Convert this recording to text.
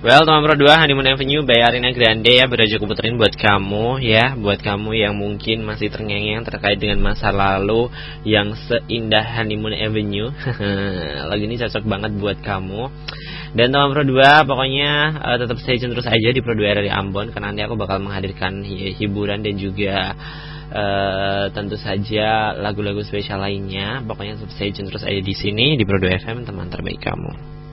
Well, teman Pro 2 Honeymoon Avenue by Ariana Grande ya, beraja kuputerin buat kamu ya, buat kamu yang mungkin masih terngeng-ngeng terkait dengan masa lalu yang seindah Honeymoon Avenue. Lagu ini cocok banget buat kamu. Dan teman Pro 2, pokoknya tetap stay tune terus aja di Pro 2 dari Ambon, karena nanti aku bakal menghadirkan hiburan dan juga tentu saja lagu-lagu spesial lainnya. Pokoknya tetap stay tune terus aja di sini di Pro 2 FM, teman terbaik kamu.